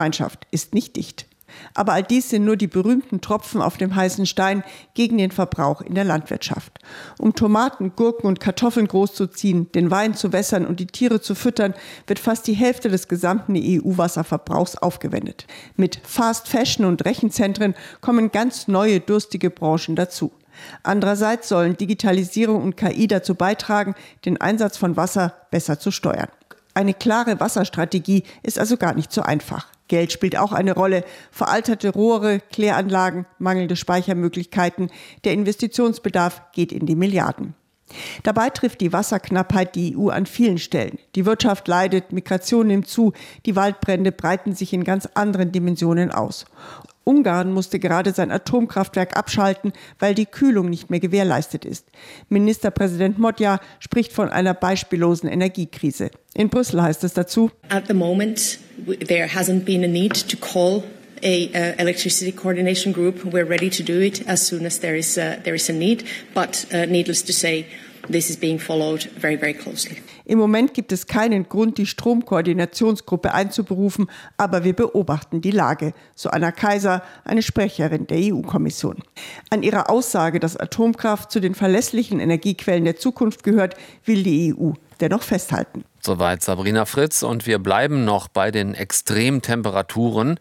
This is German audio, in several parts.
Gemeinschaft ist nicht dicht. Aber all dies sind nur die berühmten Tropfen auf dem heißen Stein gegen den Verbrauch in der Landwirtschaft. Um Tomaten, Gurken und Kartoffeln großzuziehen, den Wein zu wässern und die Tiere zu füttern, wird fast die Hälfte des gesamten EU-Wasserverbrauchs aufgewendet. Mit Fast Fashion und Rechenzentren kommen ganz neue durstige Branchen dazu. Andererseits sollen Digitalisierung und KI dazu beitragen, den Einsatz von Wasser besser zu steuern. Eine klare Wasserstrategie ist also gar nicht so einfach. Geld spielt auch eine Rolle. Veralterte Rohre, Kläranlagen, mangelnde Speichermöglichkeiten. Der Investitionsbedarf geht in die Milliarden. Dabei trifft die Wasserknappheit die EU an vielen Stellen. Die Wirtschaft leidet, Migration nimmt zu, die Waldbrände breiten sich in ganz anderen Dimensionen aus. Ungarn musste gerade sein Atomkraftwerk abschalten, weil die Kühlung nicht mehr gewährleistet ist. Ministerpräsident Magyar spricht von einer beispiellosen Energiekrise. In Brüssel heißt es dazu: At the moment, there hasn't been a need to call a electricity coordination group. We're ready to do it as soon as there is a need. But needless to say, this is being followed very, very closely. Im Moment gibt es keinen Grund, die Stromkoordinationsgruppe einzuberufen, aber wir beobachten die Lage, so Anna Kaiser, eine Sprecherin der EU-Kommission. An ihrer Aussage, dass Atomkraft zu den verlässlichen Energiequellen der Zukunft gehört, will die EU dennoch festhalten. Soweit Sabrina Fritz, und wir bleiben noch bei den Extremtemperaturen.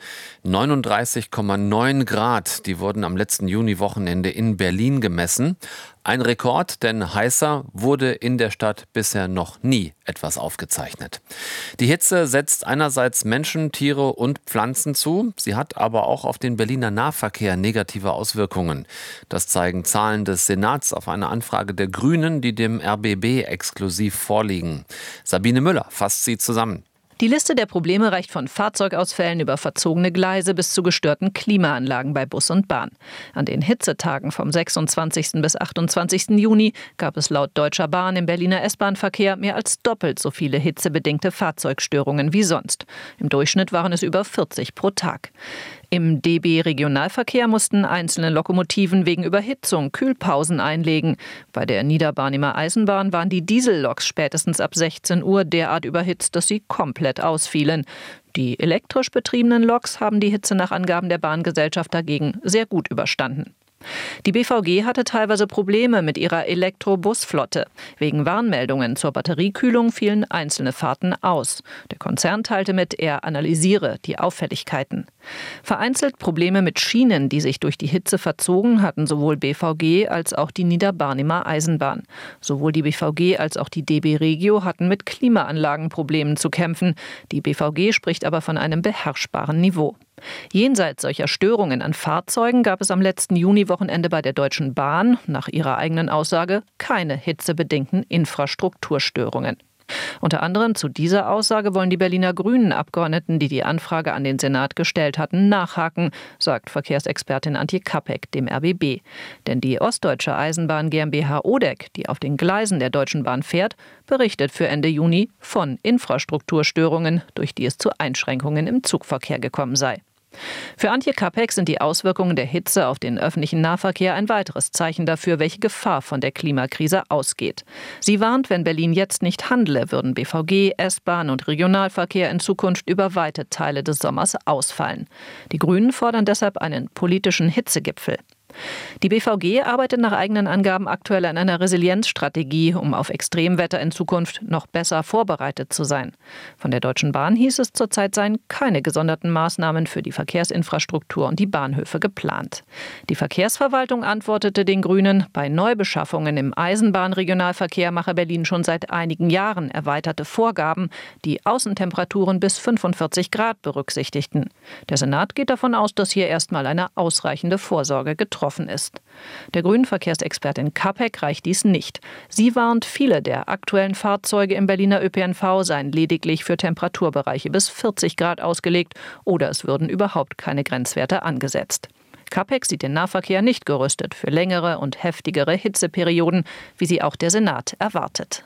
39,9 Grad, die wurden am letzten Juniwochenende in Berlin gemessen. Ein Rekord, denn heißer wurde in der Stadt bisher noch nie etwas aufgezeichnet. Die Hitze setzt einerseits Menschen, Tiere und Pflanzen zu. Sie hat aber auch auf den Berliner Nahverkehr negative Auswirkungen. Das zeigen Zahlen des Senats auf eine Anfrage der Grünen, die dem RBB exklusiv vorliegen. Sabine Müller fasst sie zusammen. Die Liste der Probleme reicht von Fahrzeugausfällen über verzogene Gleise bis zu gestörten Klimaanlagen bei Bus und Bahn. An den Hitzetagen vom 26. bis 28. Juni gab es laut Deutscher Bahn im Berliner S-Bahn-Verkehr mehr als doppelt so viele hitzebedingte Fahrzeugstörungen wie sonst. Im Durchschnitt waren es über 40 pro Tag. Im DB Regionalverkehr mussten einzelne Lokomotiven wegen Überhitzung Kühlpausen einlegen. Bei der Niederbarnimer Eisenbahn waren die Dieselloks spätestens ab 16 Uhr derart überhitzt, dass sie komplett ausfielen. Die elektrisch betriebenen Loks haben die Hitze nach Angaben der Bahngesellschaft dagegen sehr gut überstanden. Die BVG hatte teilweise Probleme mit ihrer Elektrobusflotte. Wegen Warnmeldungen zur Batteriekühlung fielen einzelne Fahrten aus. Der Konzern teilte mit, er analysiere die Auffälligkeiten. Vereinzelt Probleme mit Schienen, die sich durch die Hitze verzogen, hatten sowohl BVG als auch die Niederbarnimer Eisenbahn. Sowohl die BVG als auch die DB Regio hatten mit Klimaanlagenproblemen zu kämpfen. Die BVG spricht aber von einem beherrschbaren Niveau. Jenseits solcher Störungen an Fahrzeugen gab es am letzten Juniwochenende bei der Deutschen Bahn, nach ihrer eigenen Aussage, keine hitzebedingten Infrastrukturstörungen. Unter anderem zu dieser Aussage wollen die Berliner Grünen-Abgeordneten, die die Anfrage an den Senat gestellt hatten, nachhaken, sagt Verkehrsexpertin Antje Kapek dem RBB. Denn die Ostdeutsche Eisenbahn GmbH Odeck, die auf den Gleisen der Deutschen Bahn fährt, berichtet für Ende Juni von Infrastrukturstörungen, durch die es zu Einschränkungen im Zugverkehr gekommen sei. Für Antje Kapek sind die Auswirkungen der Hitze auf den öffentlichen Nahverkehr ein weiteres Zeichen dafür, welche Gefahr von der Klimakrise ausgeht. Sie warnt, wenn Berlin jetzt nicht handle, würden BVG, S-Bahn und Regionalverkehr in Zukunft über weite Teile des Sommers ausfallen. Die Grünen fordern deshalb einen politischen Hitzegipfel. Die BVG arbeitet nach eigenen Angaben aktuell an einer Resilienzstrategie, um auf Extremwetter in Zukunft noch besser vorbereitet zu sein. Von der Deutschen Bahn hieß es zurzeit seien keine gesonderten Maßnahmen für die Verkehrsinfrastruktur und die Bahnhöfe geplant. Die Verkehrsverwaltung antwortete den Grünen, bei Neubeschaffungen im Eisenbahnregionalverkehr mache Berlin schon seit einigen Jahren erweiterte Vorgaben, die Außentemperaturen bis 45 Grad berücksichtigten. Der Senat geht davon aus, dass hier erstmal eine ausreichende Vorsorge getroffen ist. Der grünen Verkehrsexpertin Kapek reicht dies nicht. Sie warnt, viele der aktuellen Fahrzeuge im Berliner ÖPNV seien lediglich für Temperaturbereiche bis 40 Grad ausgelegt oder es würden überhaupt keine Grenzwerte angesetzt. Kapek sieht den Nahverkehr nicht gerüstet für längere und heftigere Hitzeperioden, wie sie auch der Senat erwartet.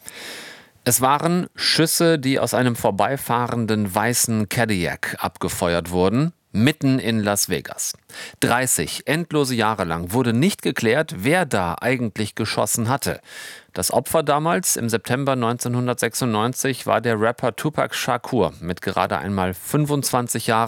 Es waren Schüsse, die aus einem vorbeifahrenden weißen Cadillac abgefeuert wurden. mitten in Las Vegas. 30 endlose Jahre lang wurde nicht geklärt, wer da eigentlich geschossen hatte. Das Opfer damals, im September 1996, war der Rapper Tupac Shakur mit gerade einmal 25 Jahren.